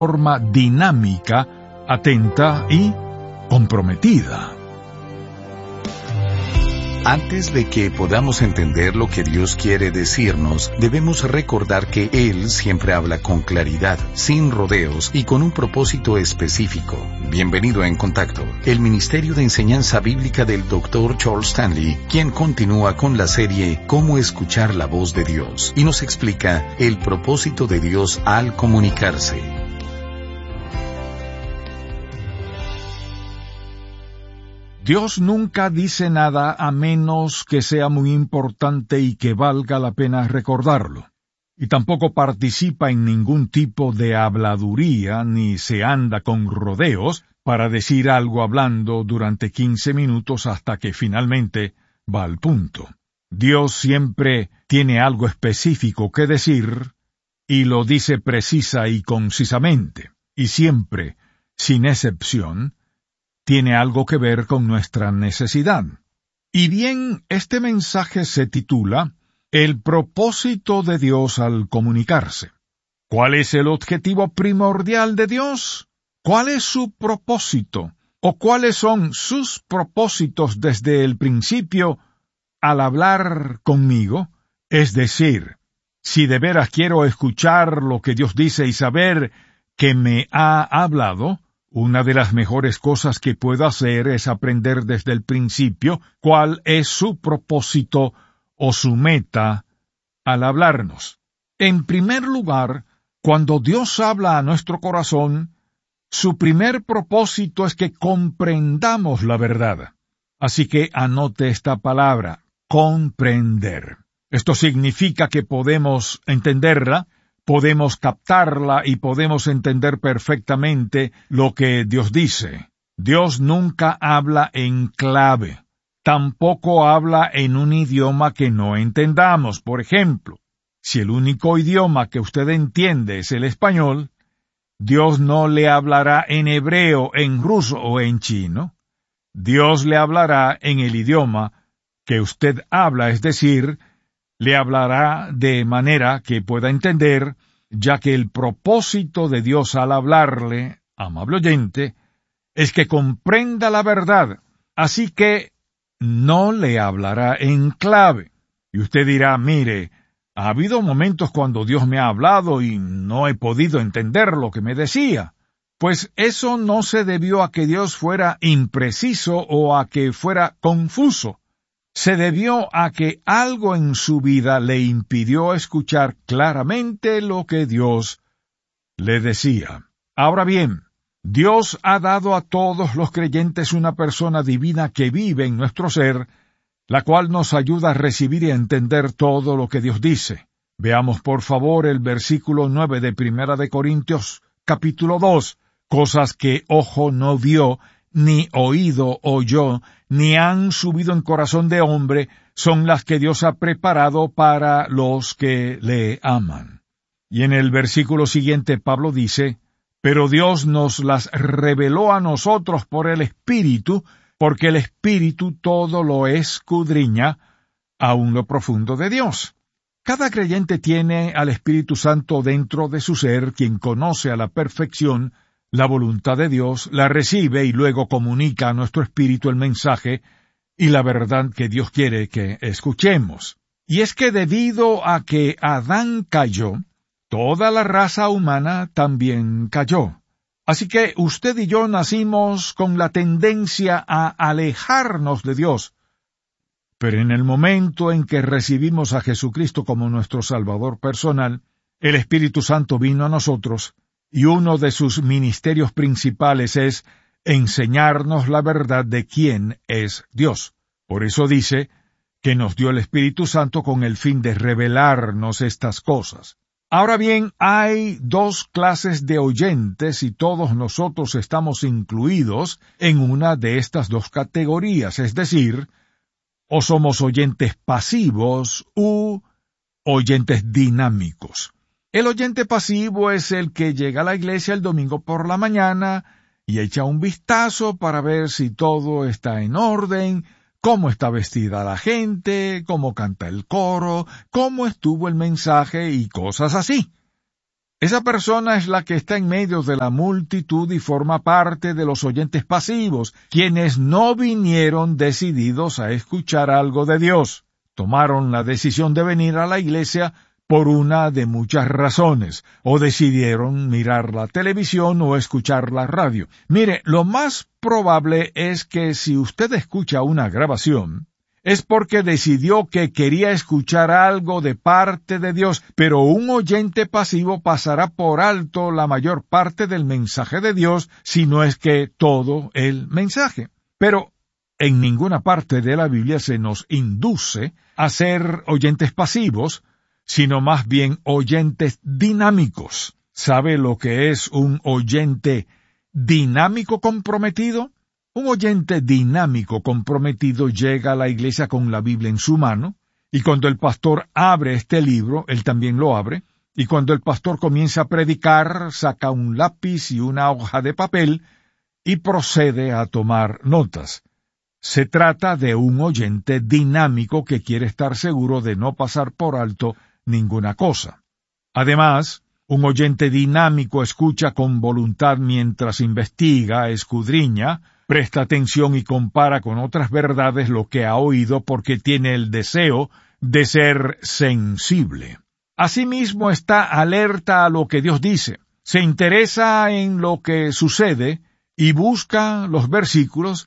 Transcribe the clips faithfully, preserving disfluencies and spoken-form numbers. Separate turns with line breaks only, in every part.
forma dinámica, atenta y comprometida.
Antes de que podamos entender lo que Dios quiere decirnos, debemos recordar que Él siempre habla con claridad, sin rodeos y con un propósito específico. Bienvenido a En Contacto, el Ministerio de Enseñanza Bíblica del doctor Charles Stanley, quien continúa con la serie Cómo escuchar la voz de Dios, y nos explica el propósito de Dios al comunicarse.
Dios nunca dice nada a menos que sea muy importante y que valga la pena recordarlo. Y tampoco participa en ningún tipo de habladuría ni se anda con rodeos para decir algo hablando durante quince minutos hasta que finalmente va al punto. Dios siempre tiene algo específico que decir y lo dice precisa y concisamente, y siempre, sin excepción, tiene algo que ver con nuestra necesidad. Y bien, este mensaje se titula El propósito de Dios al comunicarse. ¿Cuál es el objetivo primordial de Dios? ¿Cuál es su propósito? ¿O cuáles son sus propósitos desde el principio al hablar conmigo? Es decir, si de veras quiero escuchar lo que Dios dice y saber que me ha hablado, una de las mejores cosas que puedo hacer es aprender desde el principio cuál es su propósito o su meta al hablarnos. En primer lugar, cuando Dios habla a nuestro corazón, su primer propósito es que comprendamos la verdad. Así que anote esta palabra, comprender. Esto significa que podemos entenderla, podemos captarla y podemos entender perfectamente lo que Dios dice. Dios nunca habla en clave. Tampoco habla en un idioma que no entendamos. Por ejemplo, si el único idioma que usted entiende es el español, Dios no le hablará en hebreo, en ruso o en chino. Dios le hablará en el idioma que usted habla, es decir, le hablará de manera que pueda entender, ya que el propósito de Dios al hablarle, amable oyente, es que comprenda la verdad, así que no le hablará en clave. Y usted dirá, mire, ha habido momentos cuando Dios me ha hablado y no he podido entender lo que me decía. Pues eso no se debió a que Dios fuera impreciso o a que fuera confuso. Se debió a que algo en su vida le impidió escuchar claramente lo que Dios le decía. Ahora bien, Dios ha dado a todos los creyentes una persona divina que vive en nuestro ser, la cual nos ayuda a recibir y a entender todo lo que Dios dice. Veamos por favor el versículo nueve de Primera de Corintios, capítulo dos, cosas que ojo no vio, ni oído oyó, ni han subido en corazón de hombre, son las que Dios ha preparado para los que le aman. Y en el versículo siguiente Pablo dice, pero Dios nos las reveló a nosotros por el Espíritu, porque el Espíritu todo lo escudriña, aun lo profundo de Dios. Cada creyente tiene al Espíritu Santo dentro de su ser, quien conoce a la perfección la voluntad de Dios, la recibe y luego comunica a nuestro espíritu el mensaje y la verdad que Dios quiere que escuchemos. Y es que debido a que Adán cayó, toda la raza humana también cayó. Así que usted y yo nacimos con la tendencia a alejarnos de Dios. Pero en el momento en que recibimos a Jesucristo como nuestro Salvador personal, el Espíritu Santo vino a nosotros, y uno de sus ministerios principales es enseñarnos la verdad de quién es Dios. Por eso dice que nos dio el Espíritu Santo con el fin de revelarnos estas cosas. Ahora bien, hay dos clases de oyentes y todos nosotros estamos incluidos en una de estas dos categorías, es decir, o somos oyentes pasivos u oyentes dinámicos. El oyente pasivo es el que llega a la iglesia el domingo por la mañana y echa un vistazo para ver si todo está en orden, cómo está vestida la gente, cómo canta el coro, cómo estuvo el mensaje y cosas así. Esa persona es la que está en medio de la multitud y forma parte de los oyentes pasivos, quienes no vinieron decididos a escuchar algo de Dios. Tomaron la decisión de venir a la iglesia por una de muchas razones, o decidieron mirar la televisión o escuchar la radio. Mire, lo más probable es que si usted escucha una grabación, es porque decidió que quería escuchar algo de parte de Dios, pero un oyente pasivo pasará por alto la mayor parte del mensaje de Dios, si no es que todo el mensaje. Pero en ninguna parte de la Biblia se nos induce a ser oyentes pasivos, sino más bien oyentes dinámicos. ¿Sabe lo que es un oyente dinámico comprometido? Un oyente dinámico comprometido llega a la iglesia con la Biblia en su mano, y cuando el pastor abre este libro, él también lo abre, y cuando el pastor comienza a predicar, saca un lápiz y una hoja de papel, y procede a tomar notas. Se trata de un oyente dinámico que quiere estar seguro de no pasar por alto ninguna cosa. Además, un oyente dinámico escucha con voluntad mientras investiga, escudriña, presta atención y compara con otras verdades lo que ha oído porque tiene el deseo de ser sensible. Asimismo está alerta a lo que Dios dice, se interesa en lo que sucede y busca los versículos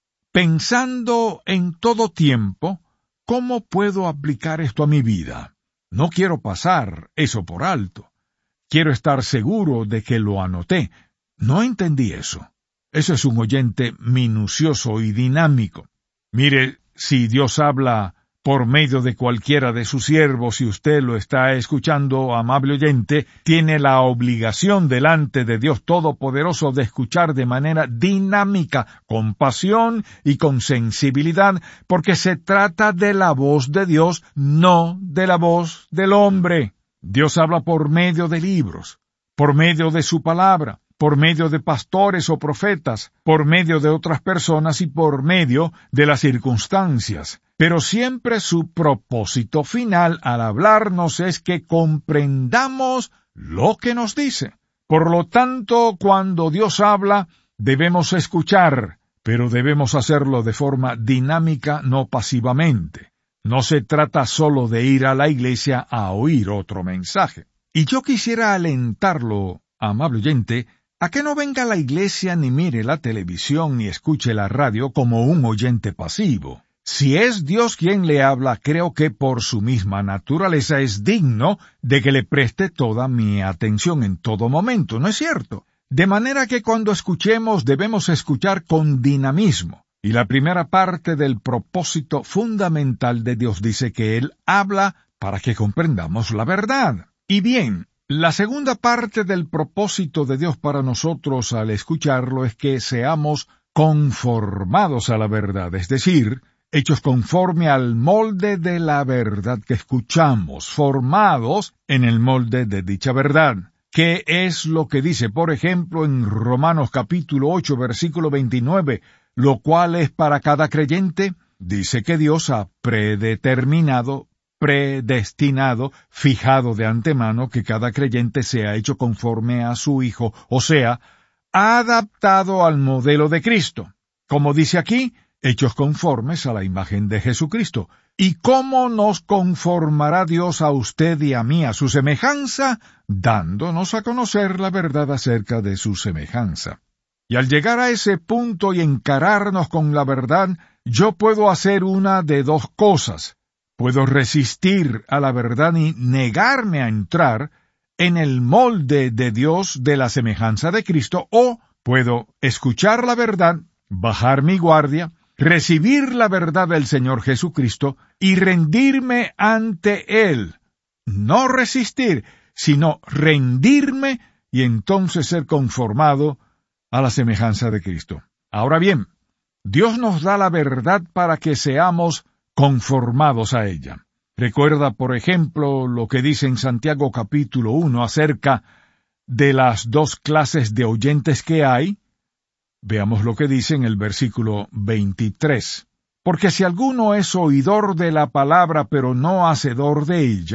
pensando en todo tiempo cómo puedo aplicar esto a mi vida. No quiero pasar eso por alto. Quiero estar seguro de que lo anoté. No entendí eso. Eso es un oyente minucioso y dinámico. Mire, si Dios habla por medio de cualquiera de sus siervos y usted lo está escuchando, amable oyente, tiene la obligación delante de Dios Todopoderoso de escuchar de manera dinámica, con pasión y con sensibilidad, porque se trata de la voz de Dios, no de la voz del hombre. Dios habla por medio de libros, por medio de su palabra, por medio de pastores o profetas, por medio de otras personas y por medio de las circunstancias. Pero siempre su propósito final al hablarnos es que comprendamos lo que nos dice. Por lo tanto, cuando Dios habla, debemos escuchar, pero debemos hacerlo de forma dinámica, no pasivamente. No se trata solo de ir a la iglesia a oír otro mensaje. Y yo quisiera alentarlo, amable oyente, a que no venga a la iglesia ni mire la televisión ni escuche la radio como un oyente pasivo. Si es Dios quien le habla, creo que por su misma naturaleza es digno de que le preste toda mi atención en todo momento, ¿no es cierto? De manera que cuando escuchemos debemos escuchar con dinamismo. Y la primera parte del propósito fundamental de Dios dice que Él habla para que comprendamos la verdad. Y bien, la segunda parte del propósito de Dios para nosotros al escucharlo es que seamos conformados a la verdad, es decir, hechos conforme al molde de la verdad que escuchamos, formados en el molde de dicha verdad. ¿Qué es lo que dice, por ejemplo, en Romanos capítulo ocho, versículo veintinueve, lo cual es para cada creyente? Dice que Dios ha predeterminado, predestinado, fijado de antemano que cada creyente sea hecho conforme a su Hijo, o sea, adaptado al modelo de Cristo. Como dice aquí, hechos conformes a la imagen de Jesucristo. ¿Y cómo nos conformará Dios a usted y a mí a su semejanza? Dándonos a conocer la verdad acerca de su semejanza. Y al llegar a ese punto y encararnos con la verdad, yo puedo hacer una de dos cosas. Puedo resistir a la verdad y negarme a entrar en el molde de Dios de la semejanza de Cristo, o puedo escuchar la verdad, bajar mi guardia, recibir la verdad del Señor Jesucristo y rendirme ante Él. No resistir, sino rendirme y entonces ser conformado a la semejanza de Cristo. Ahora bien, Dios nos da la verdad para que seamos conformados a ella. Recuerda, por ejemplo, lo que dice en Santiago capítulo uno acerca de las dos clases de oyentes que hay. Veamos lo que dice en el versículo veintitrés. Porque si alguno es oidor de la palabra, pero no hacedor de ella,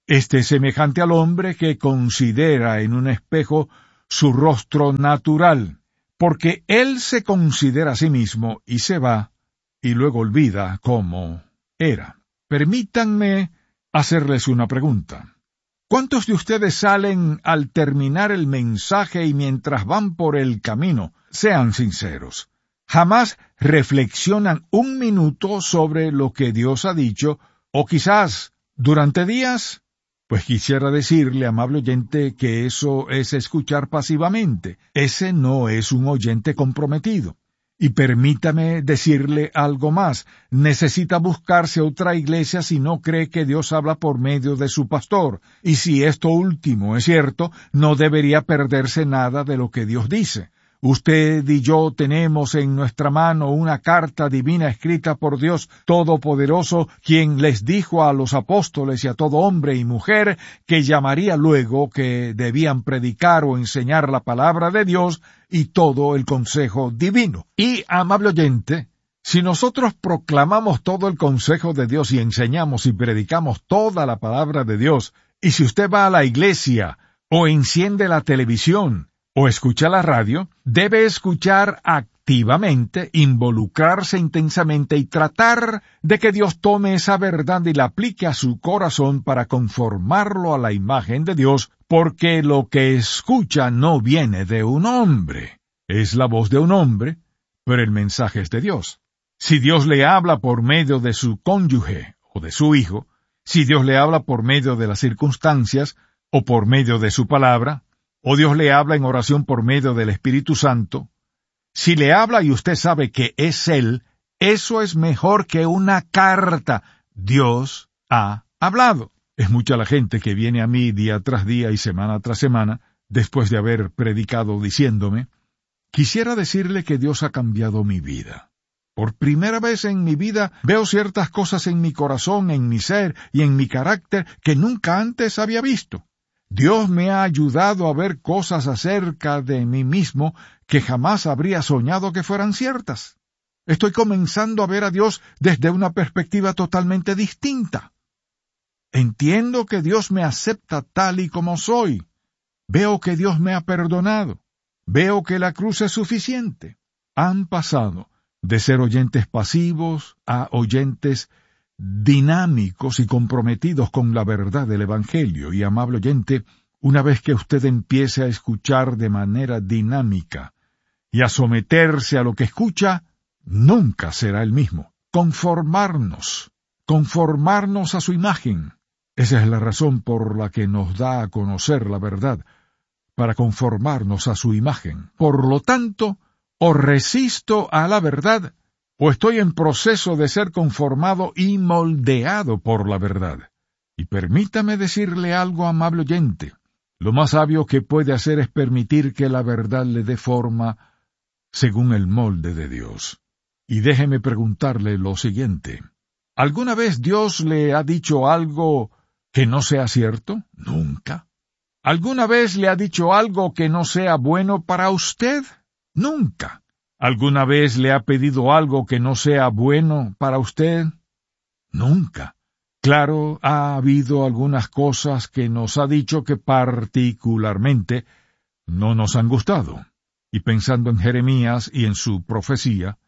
Este es semejante al hombre que considera en un espejo su rostro natural, porque él se considera a sí mismo y se va, y luego olvida cómo era. Permítanme hacerles una pregunta. ¿Cuántos de ustedes salen al terminar el mensaje y mientras van por el camino? Sean sinceros. Jamás reflexionan un minuto sobre lo que Dios ha dicho, o quizás durante días. Pues quisiera decirle, amable oyente, que eso es escuchar pasivamente. Ese no es un oyente comprometido. Y permítame decirle algo más. Necesita buscarse otra iglesia si no cree que Dios habla por medio de su pastor. Y si esto último es cierto, no debería perderse nada de lo que Dios dice. Usted y yo tenemos en nuestra mano una carta divina escrita por Dios Todopoderoso, quien les dijo a los apóstoles y a todo hombre y mujer que llamaría luego que debían predicar o enseñar la palabra de Dios y todo el consejo divino. Y, amable oyente, si nosotros proclamamos todo el consejo de Dios y enseñamos y predicamos toda la palabra de Dios, y si usted va a la iglesia o enciende la televisión, o escucha la radio, debe escuchar activamente, involucrarse intensamente y tratar de que Dios tome esa verdad y la aplique a su corazón para conformarlo a la imagen de Dios, porque lo que escucha no viene de un hombre. Es la voz de un hombre, pero el mensaje es de Dios. Si Dios le habla por medio de su cónyuge o de su hijo, si Dios le habla por medio de las circunstancias o por medio de su palabra, o Dios le habla en oración por medio del Espíritu Santo, si le habla y usted sabe que es Él, eso es mejor que una carta. Dios ha hablado. Es mucha la gente que viene a mí día tras día y semana tras semana, después de haber predicado diciéndome, quisiera decirle que Dios ha cambiado mi vida. Por primera vez en mi vida veo ciertas cosas en mi corazón, en mi ser y en mi carácter que nunca antes había visto. Dios me ha ayudado a ver cosas acerca de mí mismo que jamás habría soñado que fueran ciertas. Estoy comenzando a ver a Dios desde una perspectiva totalmente distinta. Entiendo que Dios me acepta tal y como soy. Veo que Dios me ha perdonado. Veo que la cruz es suficiente. Han pasado de ser oyentes pasivos a oyentes dinámicos y comprometidos con la verdad del Evangelio. Y, amable oyente, una vez que usted empiece a escuchar de manera dinámica y a someterse a lo que escucha, nunca será el mismo. Conformarnos, conformarnos a su imagen. Esa es la razón por la que nos da a conocer la verdad, para conformarnos a su imagen. Por lo tanto, o resisto a la verdad, o estoy en proceso de ser conformado y moldeado por la verdad. Y permítame decirle algo, amable oyente. Lo más sabio que puede hacer es permitir que la verdad le dé forma según el molde de Dios. Y déjeme preguntarle lo siguiente. ¿Alguna vez Dios le ha dicho algo que no sea cierto? Nunca. ¿Alguna vez le ha dicho algo que no sea bueno para usted? Nunca. ¿Alguna vez le ha pedido algo que no sea bueno para usted? Nunca. Claro, ha habido algunas cosas que nos ha dicho que particularmente no nos han gustado. Y pensando en Jeremías y en su profecía,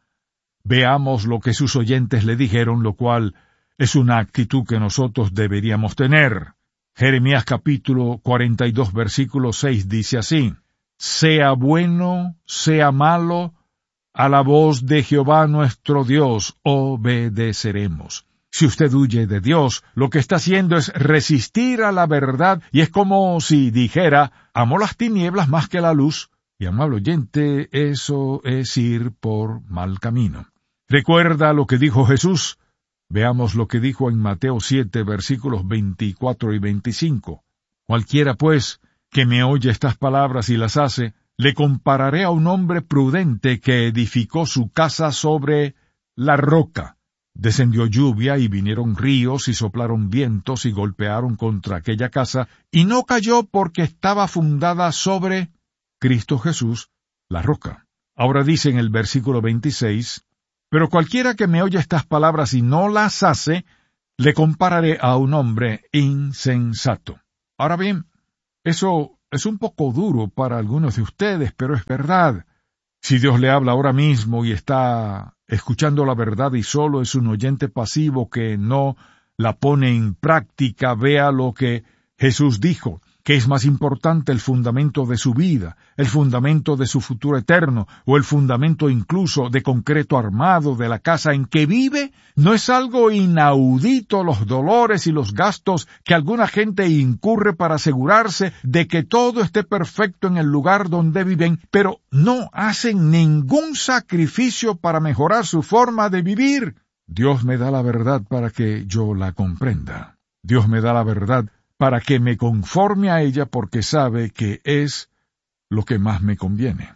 veamos lo que sus oyentes le dijeron, lo cual es una actitud que nosotros deberíamos tener. Jeremías capítulo cuarenta y dos, versículo seis dice así: Sea bueno, sea malo, a la voz de Jehová nuestro Dios obedeceremos. Si usted huye de Dios, lo que está haciendo es resistir a la verdad, y es como si dijera, amo las tinieblas más que la luz. Y, amable oyente, eso es ir por mal camino. ¿Recuerda lo que dijo Jesús? Veamos lo que dijo en Mateo siete, versículos veinticuatro y veinticinco. Cualquiera, pues, que me oye estas palabras y las hace, le compararé a un hombre prudente que edificó su casa sobre la roca. Descendió lluvia y vinieron ríos y soplaron vientos y golpearon contra aquella casa, y no cayó porque estaba fundada sobre Cristo Jesús, la roca. Ahora dice en el versículo veintiséis, pero cualquiera que me oye estas palabras y no las hace, le compararé a un hombre insensato. Ahora bien, eso es un poco duro para algunos de ustedes, pero es verdad. Si Dios le habla ahora mismo y está escuchando la verdad y solo es un oyente pasivo que no la pone en práctica, vea lo que Jesús dijo, que es más importante el fundamento de su vida, el fundamento de su futuro eterno, o el fundamento incluso de concreto armado de la casa en que vive. No es algo inaudito los dolores y los gastos que alguna gente incurre para asegurarse de que todo esté perfecto en el lugar donde viven, pero no hacen ningún sacrificio para mejorar su forma de vivir. Dios me da la verdad para que yo la comprenda. Dios me da la verdad para que me conforme a ella porque sabe que es lo que más me conviene.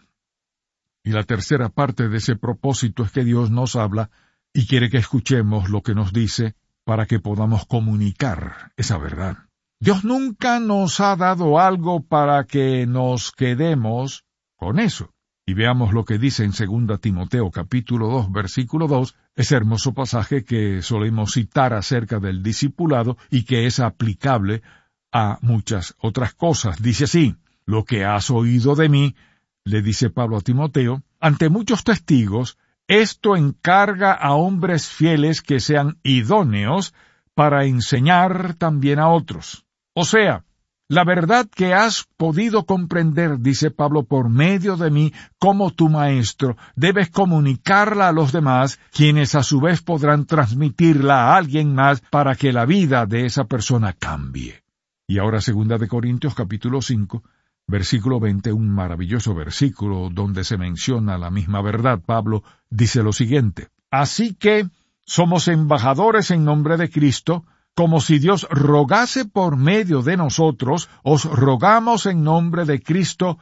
Y la tercera parte de ese propósito es que Dios nos habla y quiere que escuchemos lo que nos dice para que podamos comunicar esa verdad. Dios nunca nos ha dado algo para que nos quedemos con eso. Y veamos lo que dice en segunda Timoteo capítulo dos, versículo dos, ese hermoso pasaje que solemos citar acerca del discipulado y que es aplicable a muchas otras cosas. Dice así: lo que has oído de mí, le dice Pablo a Timoteo, ante muchos testigos, esto encarga a hombres fieles que sean idóneos para enseñar también a otros. O sea, la verdad que has podido comprender, dice Pablo, por medio de mí, como tu maestro, debes comunicarla a los demás, quienes a su vez podrán transmitirla a alguien más para que la vida de esa persona cambie. Y ahora segunda de Corintios capítulo cinco, versículo veinte, un maravilloso versículo donde se menciona la misma verdad. Pablo dice lo siguiente: así que somos embajadores en nombre de Cristo, como si Dios rogase por medio de nosotros, os rogamos en nombre de Cristo,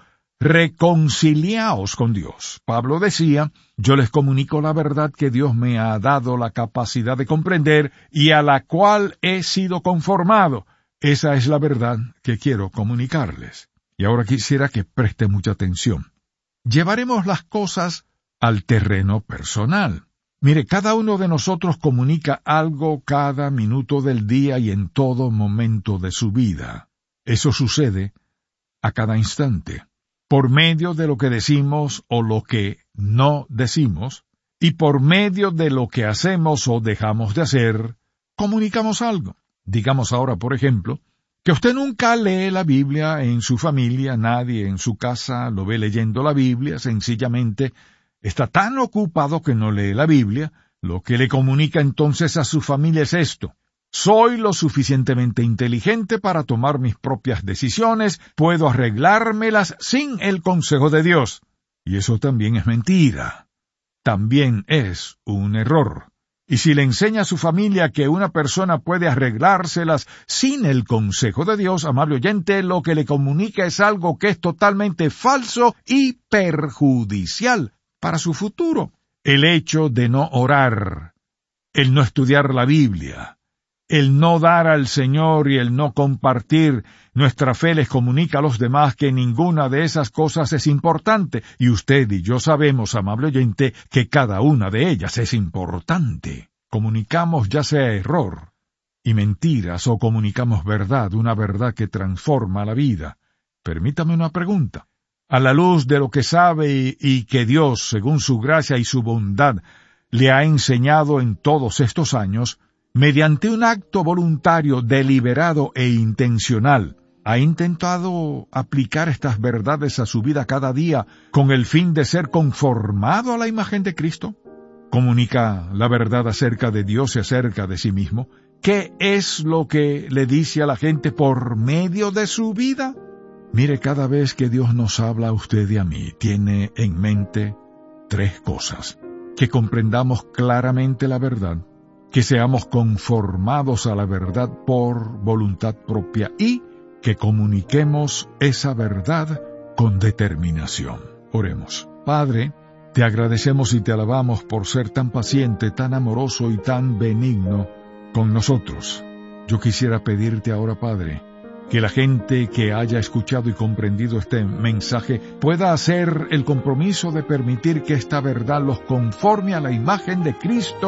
reconciliaos con Dios. Pablo decía, yo les comunico la verdad que Dios me ha dado la capacidad de comprender y a la cual he sido conformado. Esa es la verdad que quiero comunicarles. Y ahora quisiera que preste mucha atención. Llevaremos las cosas al terreno personal. Mire, cada uno de nosotros comunica algo cada minuto del día y en todo momento de su vida. Eso sucede a cada instante, por medio de lo que decimos o lo que no decimos, y por medio de lo que hacemos o dejamos de hacer, comunicamos algo. Digamos ahora, por ejemplo, que usted nunca lee la Biblia en su familia, nadie en su casa lo ve leyendo la Biblia, sencillamente está tan ocupado que no lee la Biblia. Lo que le comunica entonces a su familia es esto: soy lo suficientemente inteligente para tomar mis propias decisiones, puedo arreglármelas sin el consejo de Dios. Y eso también es mentira. También es un error. Y si le enseña a su familia que una persona puede arreglárselas sin el consejo de Dios, amable oyente, lo que le comunica es algo que es totalmente falso y perjudicial para su futuro. El hecho de no orar, el no estudiar la Biblia, el no dar al Señor y el no compartir nuestra fe les comunica a los demás que ninguna de esas cosas es importante, y usted y yo sabemos, amable oyente, que cada una de ellas es importante. Comunicamos ya sea error y mentiras o comunicamos verdad, una verdad que transforma la vida. Permítame una pregunta. A la luz de lo que sabe y, y que Dios, según su gracia y su bondad, le ha enseñado en todos estos años, mediante un acto voluntario, deliberado e intencional, ¿ha intentado aplicar estas verdades a su vida cada día con el fin de ser conformado a la imagen de Cristo? ¿Comunica la verdad acerca de Dios y acerca de sí mismo? ¿Qué es lo que le dice a la gente por medio de su vida? Mire, cada vez que Dios nos habla a usted y a mí, tiene en mente tres cosas: que comprendamos claramente la verdad, que seamos conformados a la verdad por voluntad propia y que comuniquemos esa verdad con determinación. Oremos. Padre, te agradecemos y te alabamos por ser tan paciente, tan amoroso y tan benigno con nosotros. Yo quisiera pedirte ahora, Padre, que la gente que haya escuchado y comprendido este mensaje pueda hacer el compromiso de permitir que esta verdad los conforme a la imagen de Cristo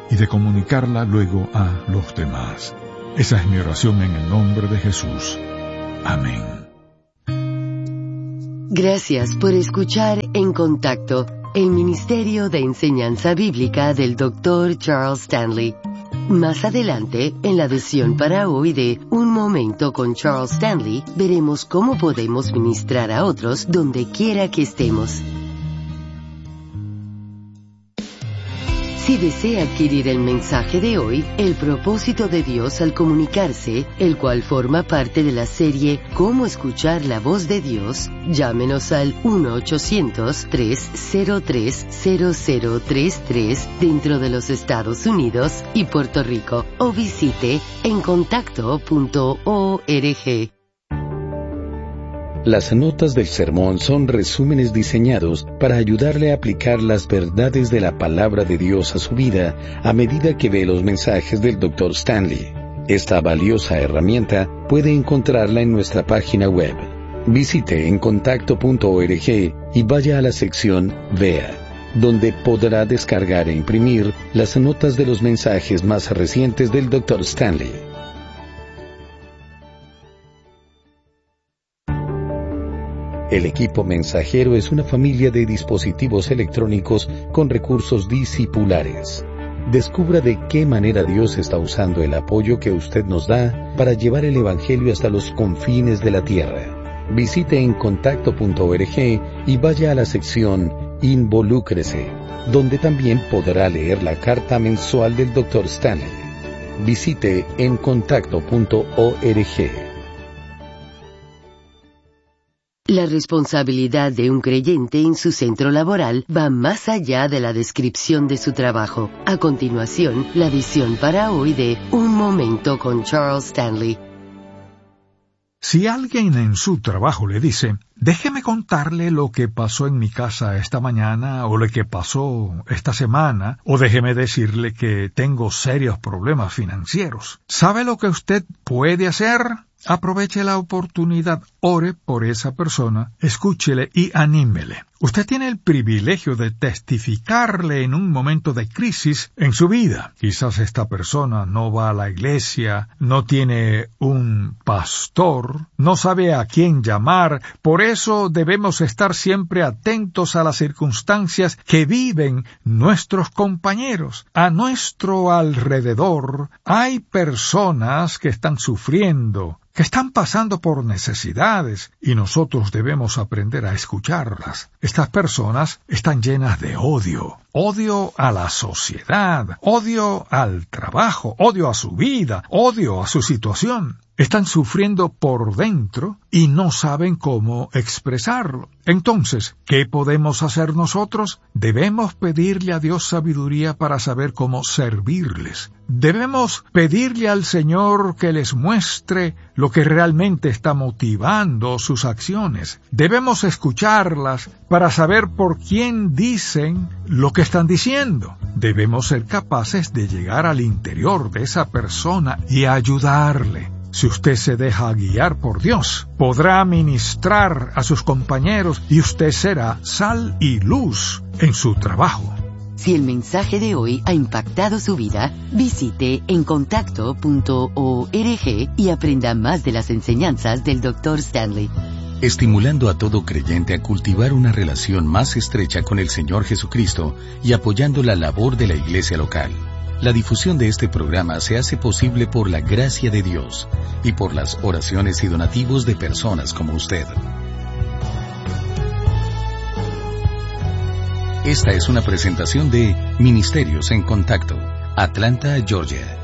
y de comunicarla luego a los demás. Esa es mi oración en el nombre de Jesús. Amén.
Gracias por escuchar En Contacto, el Ministerio de Enseñanza Bíblica del doctor Charles Stanley. Más adelante, en la edición para hoy de Un Momento con Charles Stanley, veremos cómo podemos ministrar a otros donde quiera que estemos. Si desea adquirir el mensaje de hoy, El propósito de Dios al comunicarse, el cual forma parte de la serie Cómo escuchar la voz de Dios, llámenos al uno ochocientos, tres cero tres, cero cero tres tres dentro de los Estados Unidos y Puerto Rico, o visite en contacto punto org.
Las notas del sermón son resúmenes diseñados para ayudarle a aplicar las verdades de la palabra de Dios a su vida a medida que ve los mensajes del doctor Stanley. Esta valiosa herramienta puede encontrarla en nuestra página web. Visite en contacto punto org y vaya a la sección Vea, donde podrá descargar e imprimir las notas de los mensajes más recientes del doctor Stanley. El equipo mensajero es una familia de dispositivos electrónicos con recursos discipulares. Descubra de qué manera Dios está usando el apoyo que usted nos da para llevar el Evangelio hasta los confines de la tierra. Visite en contacto punto org y vaya a la sección Involúcrese, donde también podrá leer la carta mensual del doctor Stanley. Visite en contacto punto org.
La responsabilidad de un creyente en su centro laboral va más allá de la descripción de su trabajo. A continuación, la visión para hoy de Un Momento con Charles Stanley.
Si alguien en su trabajo le dice, déjeme contarle lo que pasó en mi casa esta mañana, o lo que pasó esta semana, o déjeme decirle que tengo serios problemas financieros, ¿sabe lo que usted puede hacer? Aproveche la oportunidad, ore por esa persona, escúchele y anímele. Usted tiene el privilegio de testificarle en un momento de crisis en su vida. Quizás esta persona no va a la iglesia, no tiene un pastor, no sabe a quién llamar. Por eso debemos estar siempre atentos a las circunstancias que viven nuestros compañeros. A nuestro alrededor hay personas que están sufriendo, que están pasando por necesidades, y nosotros debemos aprender a escucharlas. Estas personas están llenas de odio, odio a la sociedad, odio al trabajo, odio a su vida, odio a su situación. Están sufriendo por dentro y no saben cómo expresarlo. Entonces, ¿qué podemos hacer nosotros? Debemos pedirle a Dios sabiduría para saber cómo servirles. Debemos pedirle al Señor que les muestre lo que realmente está motivando sus acciones. Debemos escucharlas para saber por quién dicen lo que están diciendo. Debemos ser capaces de llegar al interior de esa persona y ayudarle. Si usted se deja guiar por Dios, podrá ministrar a sus compañeros y usted será sal y luz en su trabajo.
Si el mensaje de hoy ha impactado su vida, visite en contacto punto org y aprenda más de las enseñanzas del doctor Stanley.
Estimulando a todo creyente a cultivar una relación más estrecha con el Señor Jesucristo y apoyando la labor de la iglesia local. La difusión de este programa se hace posible por la gracia de Dios y por las oraciones y donativos de personas como usted. Esta es una presentación de Ministerios en Contacto, Atlanta, Georgia.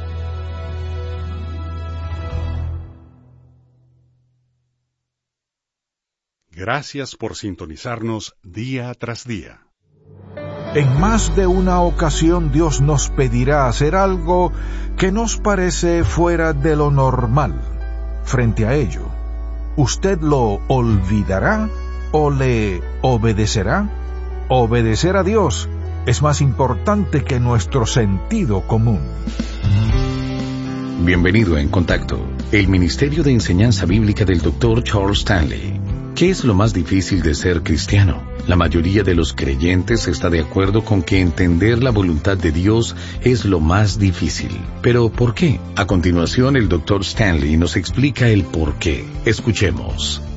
Gracias por sintonizarnos día tras día.
En más de una ocasión Dios nos pedirá hacer algo que nos parece fuera de lo normal. Frente a ello, ¿usted lo olvidará o le obedecerá? Obedecer a Dios es más importante que nuestro sentido común.
Bienvenido a En Contacto, el Ministerio de Enseñanza Bíblica del doctor Charles Stanley. ¿Qué es lo más difícil de ser cristiano? La mayoría de los creyentes está de acuerdo con que entender la voluntad de Dios es lo más difícil. ¿Pero por qué? A continuación, el doctor Stanley nos explica el por qué. Escuchemos.